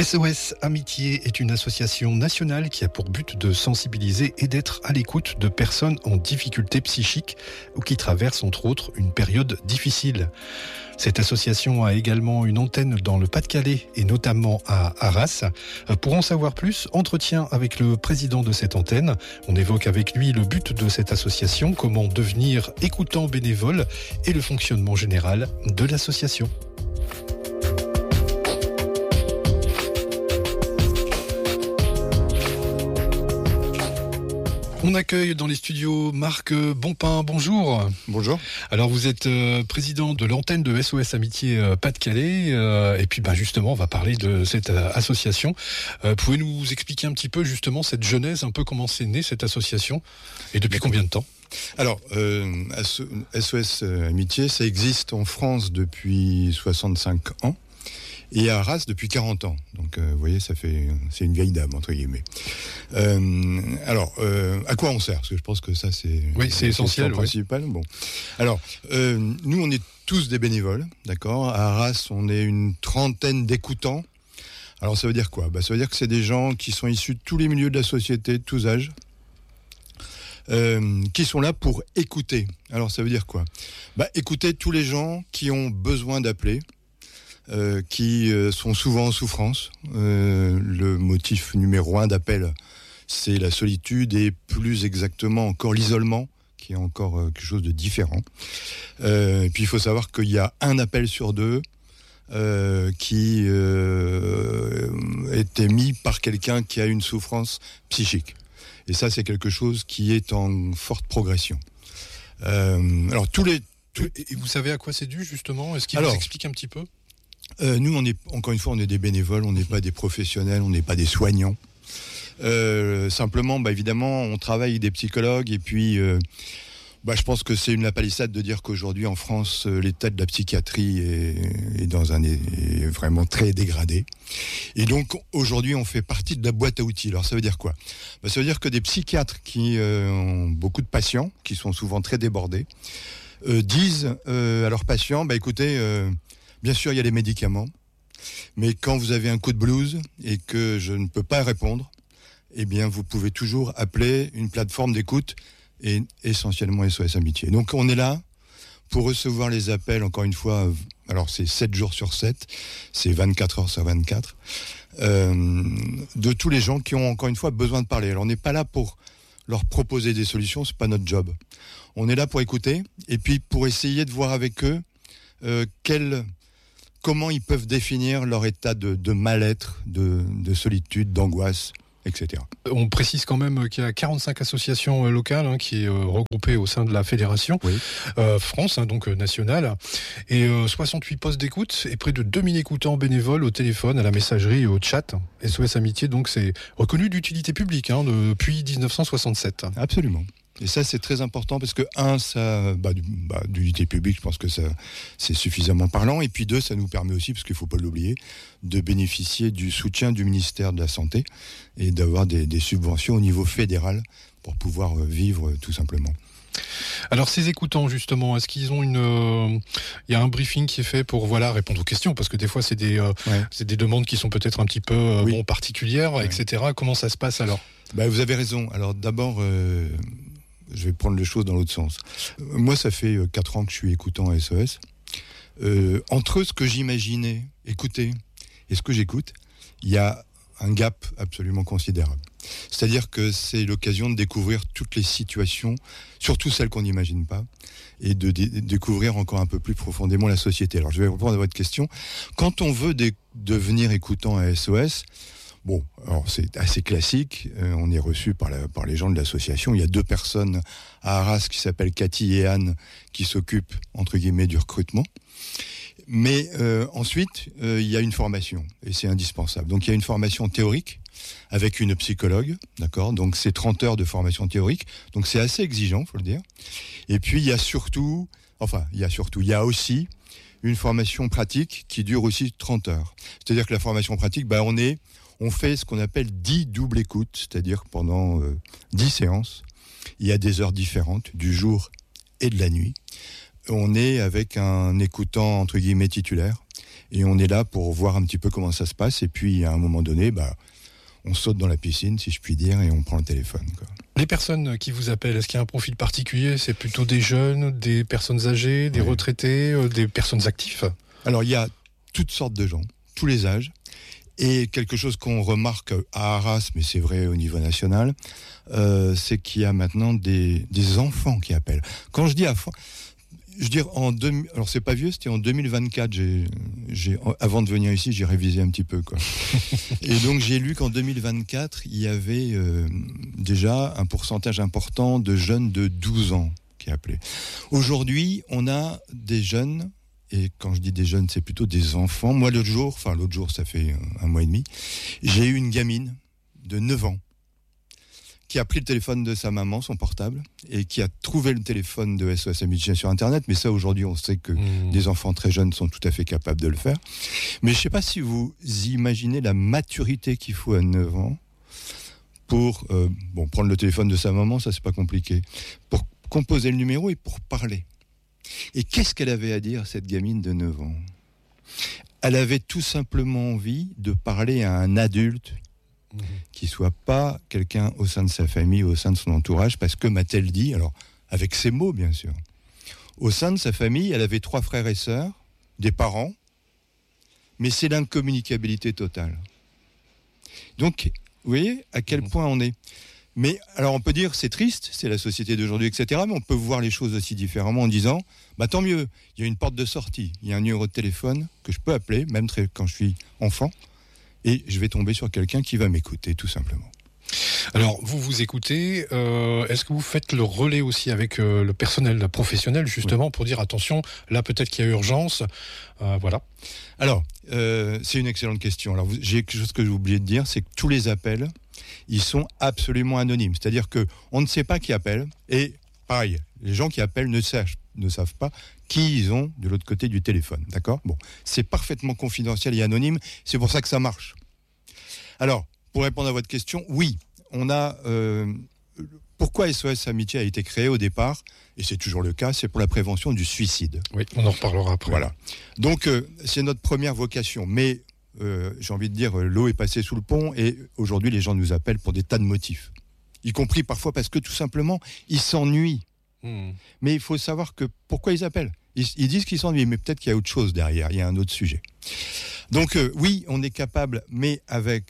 SOS Amitié est une association nationale qui a pour but de sensibiliser et d'être à l'écoute de personnes en difficulté psychique ou qui traversent entre autres une période difficile. Cette association a également une antenne dans le Pas-de-Calais et notamment à Arras. Pour en savoir plus, entretien avec le président de cette antenne. On évoque avec lui le but de cette association, comment devenir écoutant bénévole et le fonctionnement général de l'association. On accueille dans les studios Marc Bonpin, bonjour. Bonjour. Alors vous êtes président de l'antenne de SOS Amitié Pas-de-Calais et puis justement on va parler de cette association. Pouvez nous expliquer un petit peu justement cette genèse, un peu comment c'est né cette association et depuis combien de temps ? Alors, SOS Amitié, ça existe en France depuis 65 ans. Et à Arras depuis 40 ans. Donc, vous voyez, c'est une vieille dame, entre guillemets. À quoi on sert ? Parce que je pense que ça, c'est essentiel. Principal. Bon. Alors, nous, on est tous des bénévoles, d'accord ? À Arras, on est une trentaine d'écoutants. Alors, ça veut dire quoi ? Ça veut dire que c'est des gens qui sont issus de tous les milieux de la société, de tous âges, qui sont là pour écouter. Alors, ça veut dire quoi ? Écouter tous les gens qui ont besoin d'appeler, qui sont souvent en souffrance. Le motif numéro 1 d'appel, c'est la solitude et plus exactement encore l'isolement, qui est encore quelque chose de différent. Et puis il faut savoir qu'il y a un appel sur deux qui est émis par quelqu'un qui a une souffrance psychique. Et ça, c'est quelque chose qui est en forte progression. Et vous savez à quoi c'est dû justement ? Est-ce qu'il vous explique un petit peu ? Nous, encore une fois, on est des bénévoles, on n'est pas des professionnels, on n'est pas des soignants. Simplement, évidemment, on travaille avec des psychologues et puis, je pense que c'est une lapalissade de dire qu'aujourd'hui, en France, l'état de la psychiatrie est vraiment très dégradé. Et donc, aujourd'hui, on fait partie de la boîte à outils. Alors, ça veut dire quoi ? Ça veut dire que des psychiatres qui ont beaucoup de patients, qui sont souvent très débordés, disent à leurs patients, écoutez... Bien sûr, il y a les médicaments, mais quand vous avez un coup de blues et que je ne peux pas répondre, eh bien, vous pouvez toujours appeler une plateforme d'écoute et essentiellement SOS Amitié. Donc, on est là pour recevoir les appels, encore une fois, alors c'est 7 jours sur 7, c'est 24 heures sur 24, de tous les gens qui ont, encore une fois, besoin de parler. Alors, on n'est pas là pour leur proposer des solutions, c'est pas notre job. On est là pour écouter et puis pour essayer de voir avec eux comment ils peuvent définir leur état de mal-être, de solitude, d'angoisse, etc. On précise quand même qu'il y a 45 associations locales qui est regroupées au sein de la fédération France, donc nationale, et 68 postes d'écoute et près de 2000 écoutants bénévoles au téléphone, à la messagerie et au chat. SOS Amitié, donc c'est reconnu d'utilité publique depuis 1967. Absolument. Et ça, c'est très important parce que, d'utilité publique, je pense que ça, c'est suffisamment parlant. Et puis, 2, ça nous permet aussi, parce qu'il ne faut pas l'oublier, de bénéficier du soutien du ministère de la Santé et d'avoir des subventions au niveau fédéral pour pouvoir vivre tout simplement. Alors ces écoutants justement, est-ce qu'ils ont il y a un briefing qui est fait pour répondre aux questions, parce que des fois c'est des demandes qui sont peut-être un petit peu particulières, etc. Comment ça se passe alors ? Vous avez raison. Alors d'abord, je vais prendre les choses dans l'autre sens. Moi, ça fait 4 ans que je suis écoutant à SOS. Entre ce que j'imaginais écouter et ce que j'écoute, il y a un gap absolument considérable. C'est-à-dire que c'est l'occasion de découvrir toutes les situations, surtout celles qu'on n'imagine pas, et de découvrir encore un peu plus profondément la société. Alors, je vais répondre à votre question. Quand on veut devenir écoutant à SOS, alors c'est assez classique. On est reçu par les gens de l'association. Il y a 2 personnes à Arras qui s'appellent Cathy et Anne qui s'occupent, entre guillemets, du recrutement. Mais ensuite, il y a une formation et c'est indispensable. Donc il y a une formation théorique avec une psychologue, d'accord ? Donc c'est 30 heures de formation théorique. Donc c'est assez exigeant, faut le dire. Et puis il y a aussi une formation pratique qui dure aussi 30 heures. C'est-à-dire que la formation pratique, on fait ce qu'on appelle 10 doubles écoutes, c'est-à-dire pendant 10 séances. Il y a des heures différentes, du jour et de la nuit. On est avec un écoutant, entre guillemets, titulaire. Et on est là pour voir un petit peu comment ça se passe. Et puis, à un moment donné, on saute dans la piscine, si je puis dire, et on prend le téléphone, quoi. Les personnes qui vous appellent, est-ce qu'il y a un profil particulier ? C'est plutôt des jeunes, des personnes âgées, des retraités, des personnes actives ? Alors, il y a toutes sortes de gens, tous les âges. Et quelque chose qu'on remarque à Arras, mais c'est vrai au niveau national, c'est qu'il y a maintenant des enfants qui appellent. Quand je dis enfants, je veux dire alors c'est pas vieux, c'était en 2024. Avant de venir ici, j'ai révisé un petit peu, quoi. Et donc j'ai lu qu'en 2024, il y avait déjà un pourcentage important de jeunes de 12 ans qui appelaient. Aujourd'hui, on a des jeunes. Et quand je dis des jeunes, c'est plutôt des enfants. Moi, l'autre jour, ça fait un mois et demi, j'ai eu une gamine de 9 ans qui a pris le téléphone de sa maman, son portable, et qui a trouvé le téléphone de SOS Amitié sur Internet. Mais ça, aujourd'hui, on sait que des enfants très jeunes sont tout à fait capables de le faire. Mais je ne sais pas si vous imaginez la maturité qu'il faut à 9 ans pour prendre le téléphone de sa maman, ça, c'est pas compliqué. Pour composer le numéro et pour parler. Et qu'est-ce qu'elle avait à dire, cette gamine de 9 ans ? Elle avait tout simplement envie de parler à un adulte qui ne soit pas quelqu'un au sein de sa famille, au sein de son entourage, parce que m'a-t-elle dit, alors avec ses mots bien sûr, au sein de sa famille, elle avait 3 frères et sœurs, des parents, mais c'est l'incommunicabilité totale. Donc, vous voyez à quel point on est. Mais alors on peut dire c'est triste, c'est la société d'aujourd'hui, etc. Mais on peut voir les choses aussi différemment en disant tant mieux, il y a une porte de sortie, il y a un numéro de téléphone que je peux appeler, même quand je suis enfant, et je vais tomber sur quelqu'un qui va m'écouter tout simplement. Alors vous écoutez, est-ce que vous faites le relais aussi avec le personnel professionnel justement pour dire attention, là peut-être qu'il y a urgence, voilà. Alors c'est une excellente question. Alors j'ai quelque chose que j'ai oublié de dire, c'est que tous les appels, ils sont absolument anonymes. C'est-à-dire qu'on ne sait pas qui appelle. Et pareil, les gens qui appellent ne savent pas qui ils ont de l'autre côté du téléphone. D'accord ? Bon, c'est parfaitement confidentiel et anonyme. C'est pour ça que ça marche. Alors, pour répondre à votre question, oui, on a... pourquoi SOS Amitié a été créé au départ, et c'est toujours le cas, c'est pour la prévention du suicide. Oui, on en reparlera après. Voilà. Donc, c'est notre première vocation. Mais... j'ai envie de dire, l'eau est passée sous le pont et aujourd'hui les gens nous appellent pour des tas de motifs, y compris parfois parce que tout simplement ils s'ennuient. Mais il faut savoir que pourquoi ils appellent. Ils disent qu'ils s'ennuient, mais peut-être qu'il y a autre chose derrière, il y a un autre sujet. Donc oui, on est capable, mais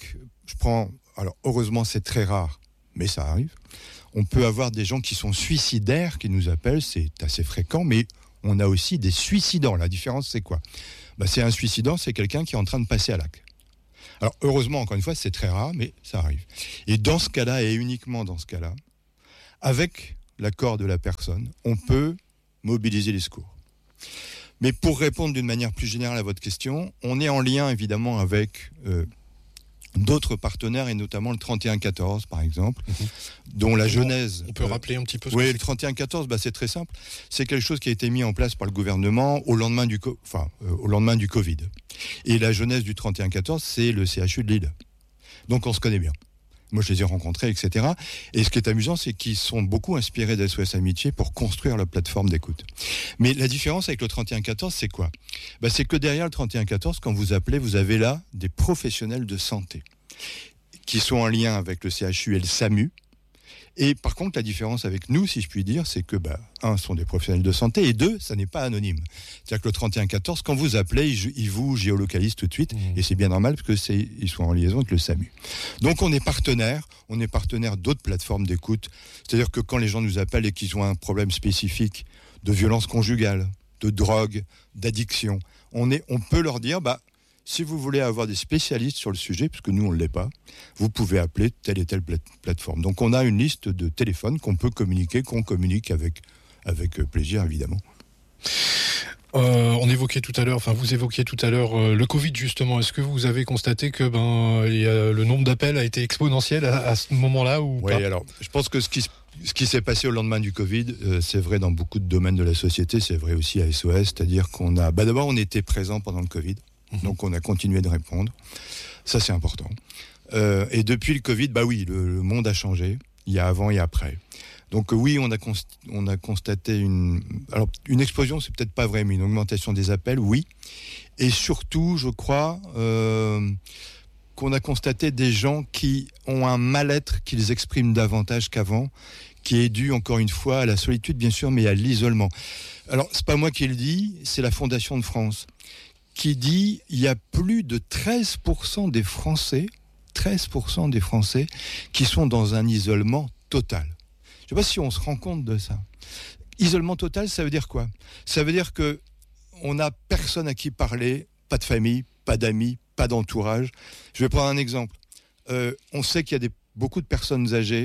alors heureusement c'est très rare, mais ça arrive, on peut avoir des gens qui sont suicidaires qui nous appellent, c'est assez fréquent, mais on a aussi des suicidants. La différence c'est quoi ? C'est un suicidant, c'est quelqu'un qui est en train de passer à l'acte. Alors heureusement, encore une fois, c'est très rare, mais ça arrive. Et dans ce cas-là, et uniquement dans ce cas-là, avec l'accord de la personne, on peut mobiliser les secours. Mais pour répondre d'une manière plus générale à votre question, on est en lien évidemment avec d'autres partenaires, et notamment le 3114 par exemple, dont la genèse... On peut rappeler un petit peu ce que c'est. Le 3114, c'est très simple. C'est quelque chose qui a été mis en place par le gouvernement au lendemain du Covid. Et la genèse du 3114, c'est le CHU de Lille. Donc on se connaît bien. Moi, je les ai rencontrés, etc. Et ce qui est amusant, c'est qu'ils sont beaucoup inspirés d'SOS Amitié pour construire leur plateforme d'écoute. Mais la différence avec le 3114, c'est quoi ? C'est que derrière le 3114, quand vous appelez, vous avez là des professionnels de santé qui sont en lien avec le CHU et le SAMU. Et par contre, la différence avec nous, si je puis dire, c'est que, un, ce sont des professionnels de santé, et deux, ça n'est pas anonyme. C'est-à-dire que le 3114, quand vous appelez, ils vous géolocalisent tout de suite, et c'est bien normal parce qu'ils sont en liaison avec le SAMU. Donc on est partenaire d'autres plateformes d'écoute. C'est-à-dire que quand les gens nous appellent et qu'ils ont un problème spécifique de violence conjugale, de drogue, d'addiction, on peut leur dire, si vous voulez avoir des spécialistes sur le sujet, puisque nous, on ne l'est pas, vous pouvez appeler telle et telle plateforme. Donc, on a une liste de téléphones qu'on communique avec plaisir, évidemment. Vous évoquiez tout à l'heure le Covid, justement. Est-ce que vous avez constaté que le nombre d'appels a été exponentiel à ce moment-là ou pas ? Oui, alors, je pense que ce qui s'est passé au lendemain du Covid, c'est vrai dans beaucoup de domaines de la société, c'est vrai aussi à SOS, c'est-à-dire qu'on a... d'abord, on était présent pendant le Covid. Donc on a continué de répondre. Ça, c'est important. Et depuis le Covid, oui, le monde a changé. Il y a avant et après. Donc oui, on a constaté une explosion, c'est peut-être pas vrai, mais une augmentation des appels, oui. Et surtout, je crois qu'on a constaté des gens qui ont un mal-être qu'ils expriment davantage qu'avant, qui est dû, encore une fois, à la solitude, bien sûr, mais à l'isolement. Alors, c'est pas moi qui le dis, c'est la Fondation de France, qui dit il y a plus de 13% des Français qui sont dans un isolement total. Je ne sais pas si on se rend compte de ça. Isolement total, ça veut dire quoi ? Ça veut dire qu'on n'a personne à qui parler, pas de famille, pas d'amis, pas d'entourage. Je vais prendre un exemple. On sait qu'il y a beaucoup de personnes âgées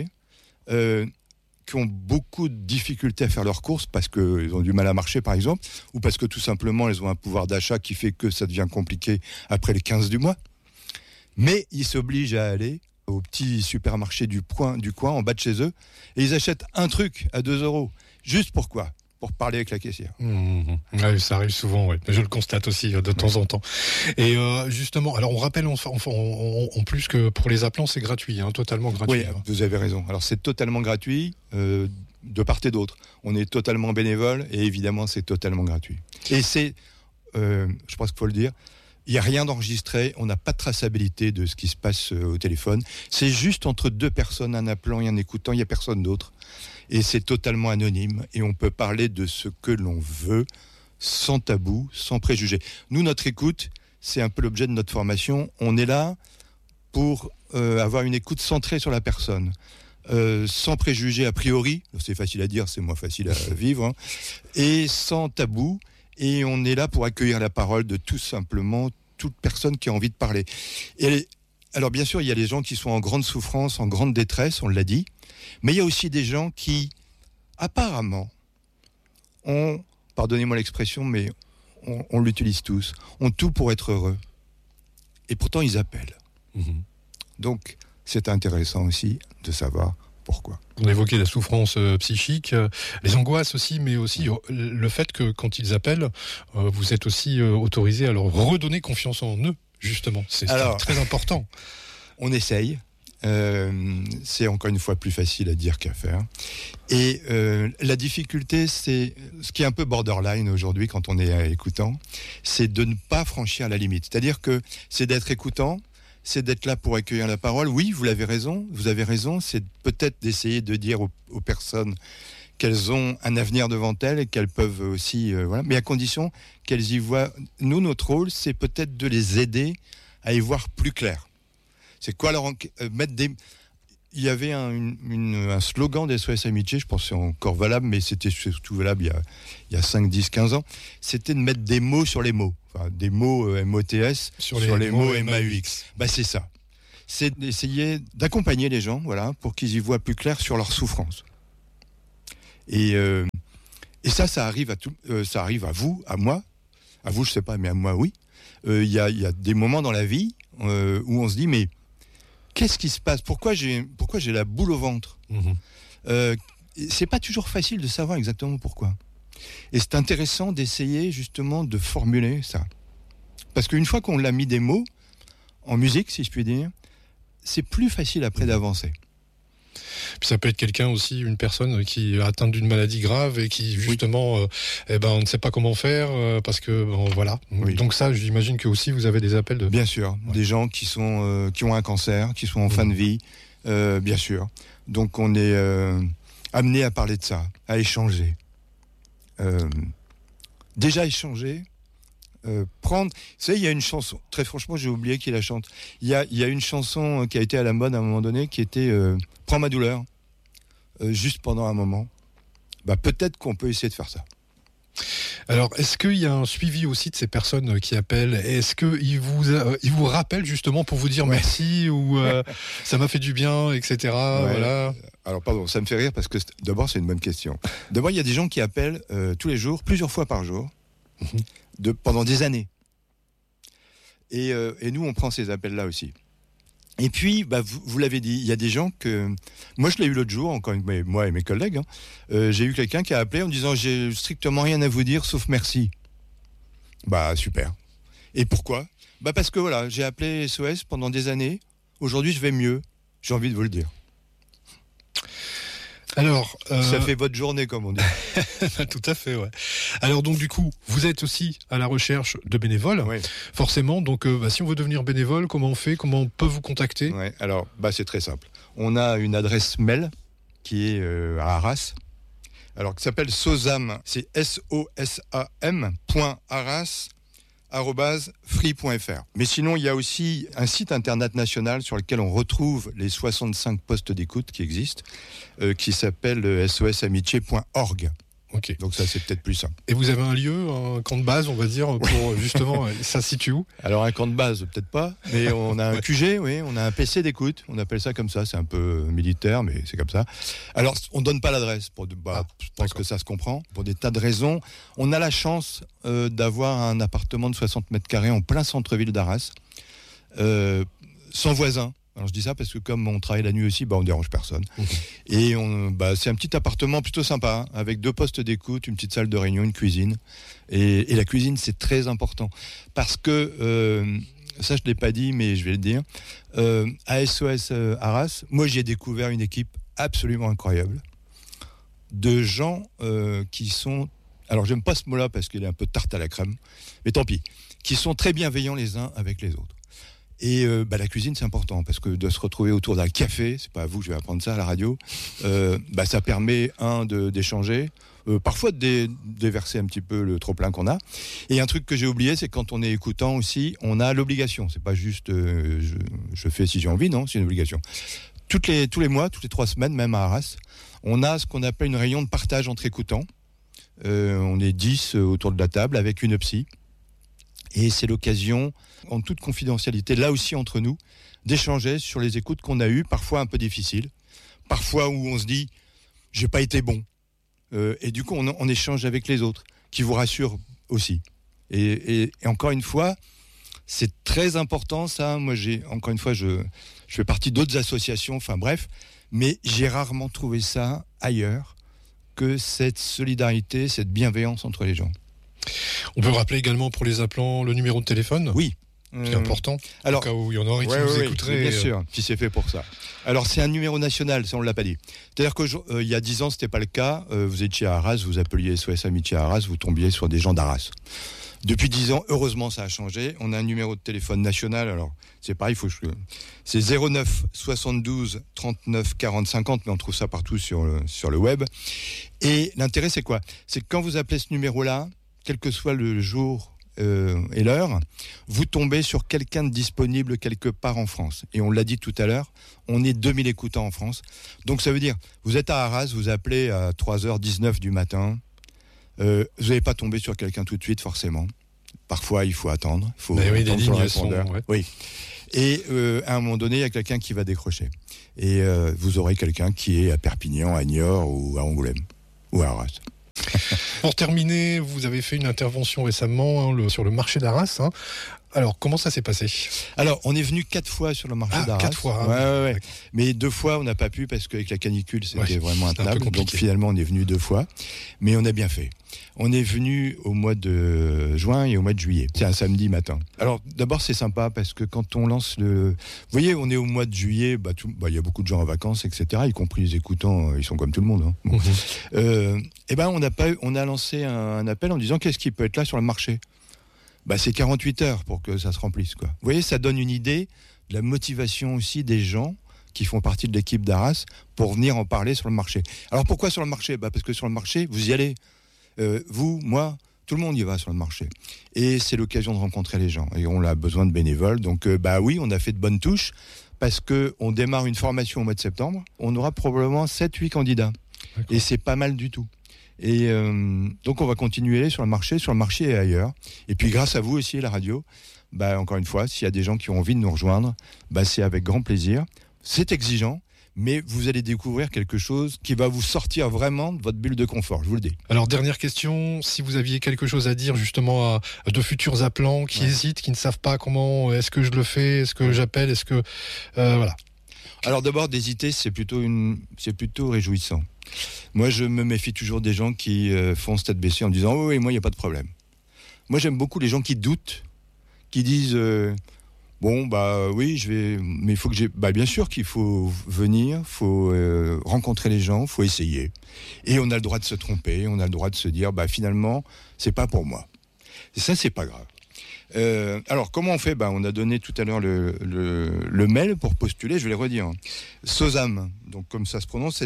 qui ont beaucoup de difficultés à faire leurs courses parce qu'ils ont du mal à marcher, par exemple, ou parce que tout simplement, elles ont un pouvoir d'achat qui fait que ça devient compliqué après les 15 du mois. Mais ils s'obligent à aller au petit supermarché du coin en bas de chez eux et ils achètent un truc à 2 €. Juste pourquoi ? Pour parler avec la caissière. Ouais, ça arrive souvent, oui. Je le constate aussi de temps en temps. Et justement, alors on rappelle en plus que pour les appelants, c'est gratuit, totalement gratuit. Oui, vous avez raison. Alors c'est totalement gratuit de part et d'autre. On est totalement bénévole et évidemment c'est totalement gratuit. Et c'est, je pense qu'il faut le dire, il n'y a rien d'enregistré, on n'a pas de traçabilité de ce qui se passe au téléphone. C'est juste entre 2 personnes, un appelant et un écoutant, il n'y a personne d'autre. Et c'est totalement anonyme et on peut parler de ce que l'on veut, sans tabou, sans préjugés. Nous, notre écoute, c'est un peu l'objet de notre formation. On est là pour avoir une écoute centrée sur la personne, sans préjugés a priori, c'est facile à dire, c'est moins facile à vivre, et sans tabou. Et on est là pour accueillir la parole de tout simplement toute personne qui a envie de parler. Et alors bien sûr, il y a les gens qui sont en grande souffrance, en grande détresse, on l'a dit, mais il y a aussi des gens qui, apparemment, ont, pardonnez-moi l'expression, mais on l'utilise tous, ont tout pour être heureux. Et pourtant, ils appellent. Donc, c'est intéressant aussi de savoir pourquoi. On évoquait la souffrance psychique, les angoisses aussi, mais aussi le fait que quand ils appellent, vous êtes aussi autorisé à leur redonner confiance en eux, justement. C'est très important. On essaye. C'est encore une fois plus facile à dire qu'à faire. Et la difficulté, c'est ce qui est un peu borderline aujourd'hui quand on est écoutant, c'est de ne pas franchir la limite. C'est-à-dire que c'est d'être écoutant, c'est d'être là pour accueillir la parole. Oui, vous avez raison, c'est peut-être d'essayer de dire aux personnes qu'elles ont un avenir devant elles et qu'elles peuvent aussi... mais à condition qu'elles y voient... Nous, notre rôle, c'est peut-être de les aider à y voir plus clair. C'est quoi leur mettre des... Il y avait un slogan des SOS Amitié, je pense que c'est encore valable, mais c'était surtout valable il y a 5, 10, 15 ans. C'était de mettre des mots sur les mots. Enfin, des mots MOTS sur les mots MAUX. C'est ça. C'est d'essayer d'accompagner les gens, pour qu'ils y voient plus clair sur leur souffrance. Et ça arrive à tout, ça arrive à vous, à moi. À vous, je sais pas, mais à moi, oui. Il y a des moments dans la vie où on se dit, mais qu'est-ce qui se passe ? Pourquoi j'ai la boule au ventre ? C'est pas toujours facile de savoir exactement pourquoi. Et c'est intéressant d'essayer justement de formuler ça. Parce qu'une fois qu'on l'a mis des mots, en musique, si je puis dire, c'est plus facile après d'avancer. Puis ça peut être quelqu'un aussi, une personne qui est atteinte d'une maladie grave et qui justement, on ne sait pas comment faire parce que voilà. Oui. Donc ça, j'imagine que aussi vous avez des appels de. Bien sûr, des gens qui ont un cancer, qui sont en fin de vie, bien sûr. Donc on est amené à parler de ça, à échanger. Déjà échanger. Prendre, vous savez, il y a une chanson, très franchement j'ai oublié qui la chante, il y a une chanson qui a été à la mode à un moment donné qui était Prends ma douleur, juste pendant un moment. Peut-être qu'on peut essayer de faire ça. Alors, est-ce qu'il y a un suivi aussi de ces personnes qui appellent ? Est-ce qu'ils vous rappellent justement pour vous dire merci ou ça m'a fait du bien, etc. Voilà. Alors pardon, ça me fait rire parce que d'abord c'est une bonne question. D'abord il y a des gens qui appellent tous les jours, plusieurs fois par jour. Pendant des années. Et nous, on prend ces appels-là aussi. Et puis, vous l'avez dit, il y a des gens que... Moi, je l'ai eu l'autre jour, moi et mes collègues. J'ai eu quelqu'un qui a appelé en disant « J'ai strictement rien à vous dire, sauf merci. » Super. Et pourquoi ? Parce que voilà, j'ai appelé SOS pendant des années. Aujourd'hui, je vais mieux. J'ai envie de vous le dire. Alors, ça fait votre journée, comme on dit. Tout à fait, ouais. Alors donc du coup, vous êtes aussi à la recherche de bénévoles, Oui. forcément. Donc si on veut devenir bénévole, comment on fait? Comment on peut vous contacter? Ouais, alors, c'est très simple. On a une adresse mail qui est à Arras, alors qui s'appelle SOSAM, c'est SOSAM.arras@free.fr. Mais sinon, il y a aussi un site internet national sur lequel on retrouve les 65 postes d'écoute qui existent, qui s'appelle sosamitié.org. Ok. Donc ça, c'est peut-être plus simple. Et vous avez un lieu, un camp de base, on va dire, pour justement, ça se situe où? Alors un camp de base, peut-être pas, mais on a un QG, oui, on a un PC d'écoute, on appelle ça comme ça, c'est un peu militaire, mais c'est comme ça. Alors on donne pas l'adresse, je pense que ça se comprend, pour des tas de raisons. On a la chance d'avoir un appartement de 60 mètres carrés en plein centre-ville d'Arras, sans voisins. Alors je dis ça parce que comme on travaille la nuit aussi, on dérange personne. Et c'est un petit appartement plutôt sympa, avec 2 postes d'écoute, une petite salle de réunion, une cuisine. Et la cuisine, c'est très important. Parce que, ça je ne l'ai pas dit, mais je vais le dire, à SOS Arras, moi j'ai découvert une équipe absolument incroyable, de gens qui sont... Alors j'aime pas ce mot-là parce qu'il est un peu tarte à la crème, mais tant pis, qui sont très bienveillants les uns avec les autres. Et la cuisine, c'est important, parce que de se retrouver autour d'un café, c'est pas à vous que je vais apprendre ça à la radio, ça permet, d'échanger, parfois de déverser un petit peu le trop-plein qu'on a. Et un truc que j'ai oublié, c'est que quand on est écoutant aussi, on a l'obligation. C'est pas juste je fais si j'ai envie, non, c'est une obligation. Tous les mois, toutes les 3 semaines, même à Arras, on a ce qu'on appelle une réunion de partage entre écoutants. On est 10 autour de la table avec une psy. Et c'est l'occasion, en toute confidentialité, là aussi entre nous, d'échanger sur les écoutes qu'on a eues, parfois un peu difficiles, parfois où on se dit « j'ai pas été bon ». Et du coup, on échange avec les autres, qui vous rassurent aussi. Et encore une fois, c'est très important ça. Moi, encore une fois, je fais partie d'autres associations, enfin bref, mais j'ai rarement trouvé ça ailleurs que cette solidarité, cette bienveillance entre les gens. On peut rappeler également pour les appelants le numéro de téléphone? Oui. C'est important, alors, au cas où il y en aurait qui vous écouteraient. Bien sûr, qui c'est fait pour ça. Alors c'est un numéro national, ça on ne l'a pas dit. C'est-à-dire qu'il y a 10 ans, ce n'était pas le cas. Vous étiez à Arras, vous appeliez SOS Amitié à Arras, vous tombiez sur des gens d'Arras. Depuis 10 ans, heureusement, ça a changé. On a un numéro de téléphone national. Alors, c'est pareil, c'est 09 72 39 40 50, mais on trouve ça partout sur le web. Et l'intérêt, c'est quoi? C'est que quand vous appelez ce numéro-là, quel que soit le jour et l'heure, vous tombez sur quelqu'un de disponible quelque part en France. Et on l'a dit tout à l'heure, on est 2000 écoutants en France. Donc ça veut dire, vous êtes à Arras, vous appelez à 3h19 du matin, vous n'allez pas tomber sur quelqu'un tout de suite forcément. Parfois, il faut attendre. Il faut oui, des lignes sont... Ouais. Oui. Et à un moment donné, il y a quelqu'un qui va décrocher. Et vous aurez quelqu'un qui est à Perpignan, à Niort ou à Angoulême ou à Arras. Pour terminer, vous avez fait une intervention récemment sur le marché d'Arras. Alors, comment ça s'est passé? Alors, on est venu 4 fois sur le marché d'Arras. 4 fois. Ouais. Mais 2 fois, on n'a pas pu parce qu'avec la canicule, c'était vraiment intenable. Donc finalement, on est venu 2 fois. Mais on a bien fait. On est venu au mois de juin et au mois de juillet. C'est un samedi matin. Alors, d'abord, c'est sympa parce que quand on lance Vous voyez, on est au mois de juillet, il y a beaucoup de gens en vacances, etc., y compris les écoutants, ils sont comme tout le monde. Bon. On a lancé un appel en disant qu'est-ce qui peut être là sur le marché? C'est 48 heures pour que ça se remplisse, quoi. Vous voyez, ça donne une idée de la motivation aussi des gens qui font partie de l'équipe d'Arras pour venir en parler sur le marché. Alors, pourquoi sur le marché? Parce que sur le marché, vous y allez. Vous, moi, tout le monde y va sur le marché. Et c'est l'occasion de rencontrer les gens. Et on a besoin de bénévoles. Donc, oui, on a fait de bonnes touches parce qu'on démarre une formation au mois de septembre. On aura probablement 7-8 candidats. D'accord. Et c'est pas mal du tout. Et donc on va continuer sur le marché et ailleurs. Et puis grâce à vous aussi, la radio, encore une fois, s'il y a des gens qui ont envie de nous rejoindre, c'est avec grand plaisir. C'est exigeant, mais vous allez découvrir quelque chose qui va vous sortir vraiment de votre bulle de confort, je vous le dis. Alors dernière question, si vous aviez quelque chose à dire justement à de futurs appelants qui hésitent, qui ne savent pas comment, est-ce que je le fais, est-ce que j'appelle, est-ce que... voilà. Alors d'abord, d'hésiter, c'est plutôt réjouissant. Moi, je me méfie toujours des gens qui foncent tête baissée en disant « oui, moi, il n'y a pas de problème ». Moi, j'aime beaucoup les gens qui doutent, qui disent Bon, oui, mais il faut que bien sûr qu'il faut venir, faut rencontrer les gens, faut essayer. Et on a le droit de se tromper, on a le droit de se dire, finalement, c'est pas pour moi. Et ça, c'est pas grave. Alors, comment on fait ? On a donné tout à l'heure le mail pour postuler, je vais le redire. Sosam, donc comme ça se prononce,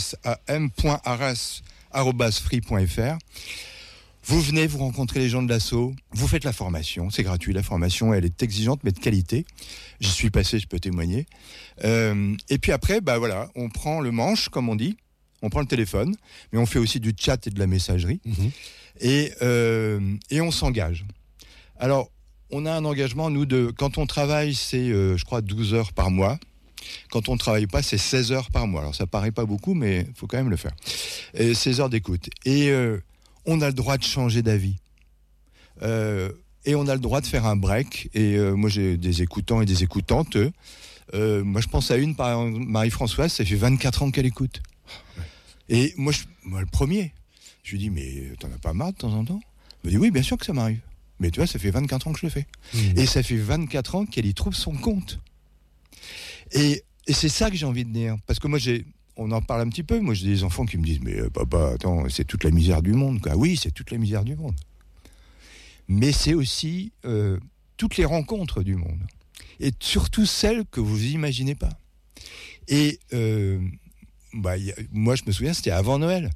sosam.arras@free.fr. Vous venez, vous rencontrez les gens de l'asso, vous faites la formation, c'est gratuit, la formation, elle est exigeante mais de qualité. J'y suis passé, je peux témoigner. Et puis après, on prend le manche, comme on dit, on prend le téléphone, mais on fait aussi du chat et de la messagerie, et on s'engage. Alors, on a un engagement, nous, quand on travaille, c'est, je crois, 12 heures par mois. Quand on ne travaille pas, c'est 16 heures par mois. Alors, ça paraît pas beaucoup, mais il faut quand même le faire. Et 16 heures d'écoute. Et on a le droit de changer d'avis. Et on a le droit de faire un break. Et moi, j'ai des écoutants et des écoutantes. Moi, je pense à une, par exemple, Marie-Françoise, ça fait 24 ans qu'elle écoute. Et moi, le premier, je lui dis, mais t'en as pas marre de temps en temps ? Elle me dit, oui, bien sûr que ça m'arrive. Mais tu vois, ça fait 24 ans que je le fais. Et ça fait 24 ans qu'elle y trouve son compte. Et c'est ça que j'ai envie de dire. Parce que moi, on en parle un petit peu. Moi, j'ai des enfants qui me disent, mais papa, attends, c'est toute la misère du monde, quoi. Oui, c'est toute la misère du monde. Mais c'est aussi toutes les rencontres du monde. Et surtout celles que vous imaginez pas. Et moi, je me souviens, c'était avant Noël.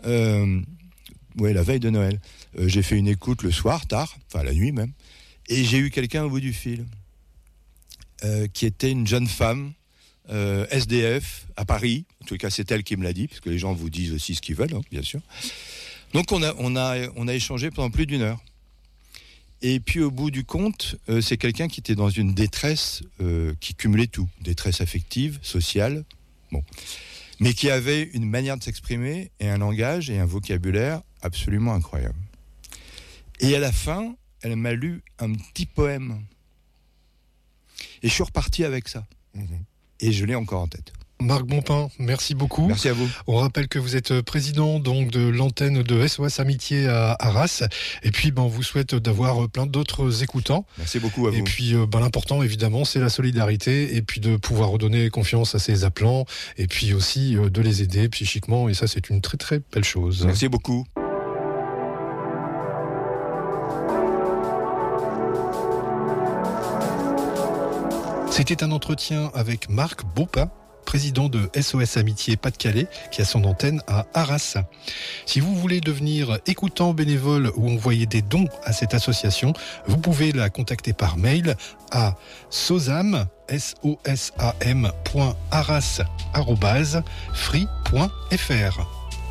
La veille de Noël. J'ai fait une écoute le soir, tard, enfin la nuit même, et j'ai eu quelqu'un au bout du fil, qui était une jeune femme, SDF, à Paris. En tout cas, c'est elle qui me l'a dit, parce que les gens vous disent aussi ce qu'ils veulent, bien sûr. Donc on a échangé pendant plus d'1 heure. Et puis au bout du compte, c'est quelqu'un qui était dans une détresse qui cumulait tout, détresse affective, sociale, mais qui avait une manière de s'exprimer et un langage et un vocabulaire absolument incroyable. Et à la fin, elle m'a lu un petit poème. Et je suis reparti avec ça. Et je l'ai encore en tête. Marc Bompin, merci beaucoup. Merci à vous. On rappelle que vous êtes président donc de l'antenne de SOS Amitié à Arras. Et puis, on vous souhaite d'avoir plein d'autres écoutants. Merci beaucoup à vous. Et puis, l'important, évidemment, c'est la solidarité et puis de pouvoir redonner confiance à ces appelants et puis aussi de les aider psychiquement. Et ça, c'est une très, très belle chose. Merci beaucoup. C'était un entretien avec Marc Bompin, président de SOS Amitié Pas-de-Calais, qui a son antenne à Arras. Si vous voulez devenir écoutant bénévole ou envoyer des dons à cette association, vous pouvez la contacter par mail à sosam, sosam.arras@free.fr.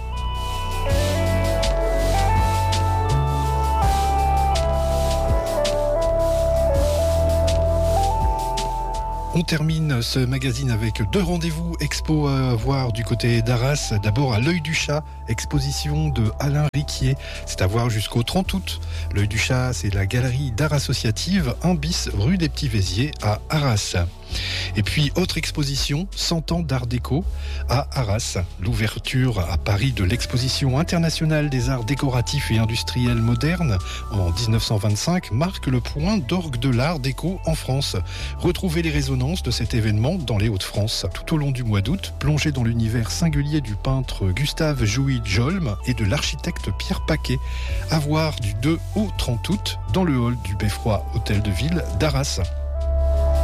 On termine ce magazine avec 2 rendez-vous expo à voir du côté d'Arras. D'abord à l'Œil du Chat, exposition de Alain Riquier. C'est à voir jusqu'au 30 août. L'Œil du Chat, c'est la galerie d'art associative 1 bis rue des Petits Vésiers à Arras. Et puis, autre exposition, 100 ans d'art déco à Arras. L'ouverture à Paris de l'exposition internationale des arts décoratifs et industriels modernes en 1925 marque le point d'orgue de l'art déco en France. Retrouvez les résonances de cet événement dans les Hauts-de-France. Tout au long du mois d'août, plongez dans l'univers singulier du peintre Gustave Jouy-Jolm et de l'architecte Pierre Paquet. À voir du 2 au 30 août dans le hall du Beffroi Hôtel de Ville d'Arras.